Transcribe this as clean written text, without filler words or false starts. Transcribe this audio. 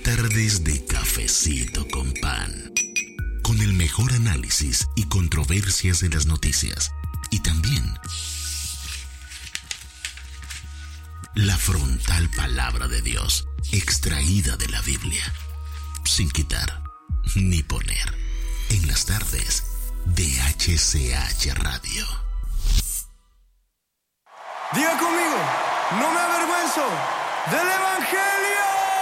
Tardes de cafecito con pan. Con el mejor análisis y controversias de las noticias. Y también la frontal palabra de Dios, extraída de la Biblia. Sin quitar ni poner. En las tardes de HCH Radio. Diga conmigo, no me avergüenzo del Evangelio.